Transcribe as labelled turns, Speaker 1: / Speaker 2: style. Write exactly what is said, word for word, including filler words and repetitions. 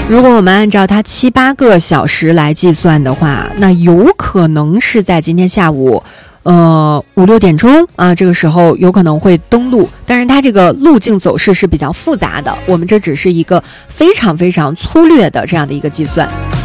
Speaker 1: 如果我们按照它七八个小时来计算的话，那有可能是在今天下午呃五六点钟啊，这个时候有可能会登陆，但是它这个路径走势是比较复杂的，我们这只是一个非常非常粗略的这样的一个计算。